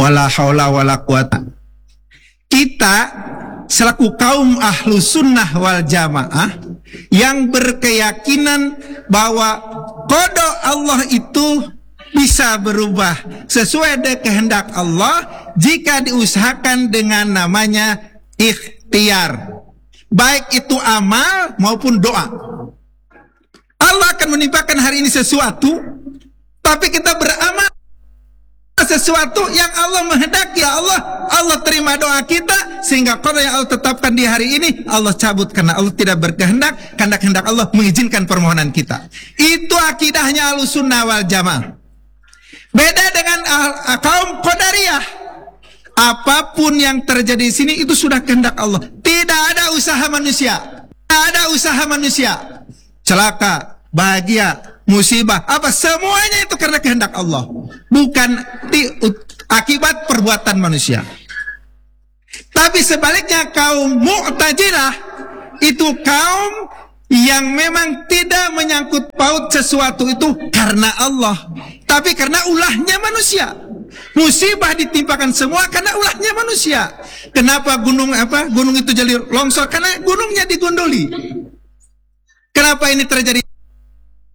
Wala haula wala quwata. Kita selaku kaum ahlu sunnah wal jamaah yang berkeyakinan bahwa qada Allah itu bisa berubah sesuai dengan kehendak Allah jika diusahakan dengan namanya ikhtiar, baik itu amal maupun doa. Allah akan menimpakan hari ini sesuatu, tapi kita beramal sesuatu yang Allah menghendaki. Allah terima doa kita, sehingga qada yang Allah tetapkan di hari ini Allah cabut karena Allah tidak berkehendak, karena kehendak Allah mengizinkan permohonan kita. Itu akidahnya Ahlussunnah wal Jamaah. Beda dengan kaum Qadariyah. Apapun yang terjadi di sini itu sudah kehendak Allah. Tidak ada usaha manusia. Tidak ada usaha manusia. Celaka, bahagia, musibah, apa semuanya itu karena kehendak Allah, bukan akibat perbuatan manusia. Tapi sebaliknya kaum Mu'tazilah itu kaum yang memang tidak menyangkut paut sesuatu itu karena Allah, tapi karena ulahnya manusia. Musibah ditimpakan semua karena ulahnya manusia. Kenapa gunung itu jadi longsor? Karena gunungnya digondoli. Kenapa ini terjadi?